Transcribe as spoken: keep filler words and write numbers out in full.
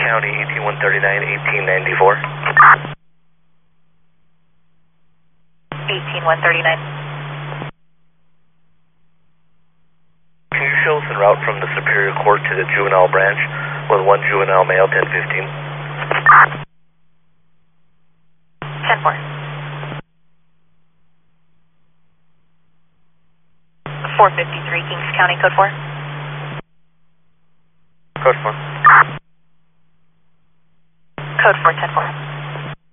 County, eighteen one thirty-nine, eighteen ninety-four. eighteen one thirty-nine. Can you show us en route from the Superior Court to the juvenile branch with one juvenile male, ten fifteen? ten four. four fifty-three, Kings County, code four. Code four. Code four, ten four.